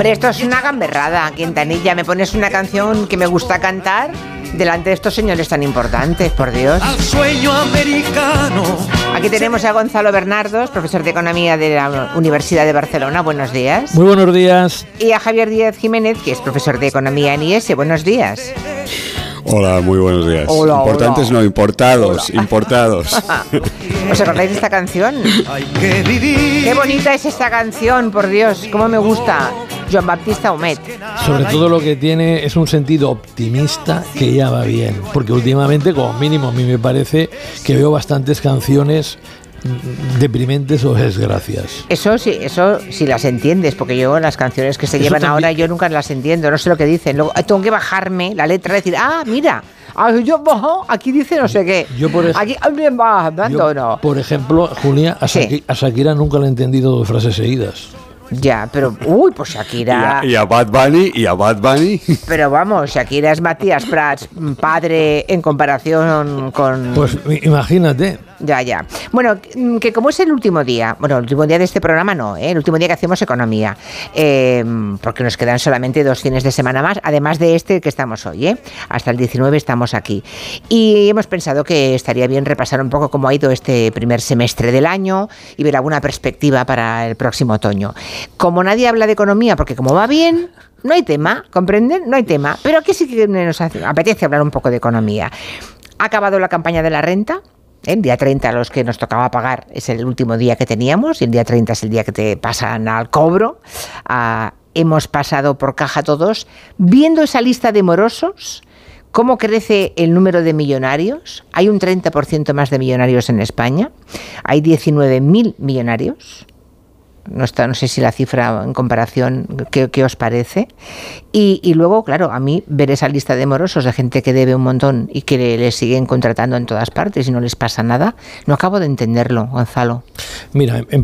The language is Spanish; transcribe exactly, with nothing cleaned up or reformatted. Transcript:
Hombre, esto es una gamberrada, Quintanilla. Me pones una canción que me gusta cantar delante de estos señores tan importantes, por Dios. Al sueño americano. Aquí tenemos a Gonzalo Bernardos, profesor de Economía de la Universidad de Barcelona. Buenos días. Muy buenos días. Y a Javier Díaz Jiménez, que es profesor de Economía en I E S. Buenos días. Hola, muy buenos días. Hola, Importantes hola. no, importados, Hola. importados. ¿Os acordáis de esta canción? Hay que vivir. Qué bonita es esta canción, por Dios, cómo me gusta. Joan Baptista Humet. Sobre todo lo que tiene es un sentido optimista que ya va bien, porque últimamente, como mínimo, a mí me parece que veo bastantes canciones deprimentes o desgracias. Eso sí, eso sí las entiendes, porque yo las canciones que se Eso llevan también. ahora yo nunca las entiendo, no sé lo que dicen. Luego eh, tengo que bajarme la letra y decir, ah, mira, ah, yo bajo, aquí dice no sé qué. Yo por ej- aquí alguien va hablando, Yo, no. por ejemplo, Julia, a, Sí. Shaki- a Shakira nunca le he entendido dos frases seguidas. Ya, pero uy, pues Y Shakira. a, y a Bad Bunny, y a Bad Bunny. Pero vamos, Shakira es Matías Prats, padre en comparación con. Pues i- imagínate. Ya, ya. Bueno, que como es el último día, bueno, el último día de este programa no, ¿eh? El último día que hacemos economía, eh, porque nos quedan solamente dos fines de semana más, además de este que estamos hoy, ¿eh? Hasta el diecinueve estamos aquí. Y hemos pensado que estaría bien repasar un poco cómo ha ido este primer semestre del año y ver alguna perspectiva para el próximo otoño. Como nadie habla de economía, porque como va bien, no hay tema, ¿comprenden? No hay tema. Pero aquí sí que nos hace- apetece hablar un poco de economía. Ha acabado la campaña de la renta. El día treinta a los que nos tocaba pagar es el último día que teníamos y el día treinta es el día que te pasan al cobro. Ah, hemos pasado por caja todos. Viendo esa lista de morosos, ¿cómo crece el número de millonarios? Hay un treinta por ciento más de millonarios en España. Hay diecinueve mil millonarios. No está, no sé si la cifra en comparación, ¿qué, qué os parece? Y, y luego, claro, a mí ver esa lista de morosos de gente que debe un montón y que le, le siguen contratando en todas partes y no les pasa nada, no acabo de entenderlo, Gonzalo. Mira, en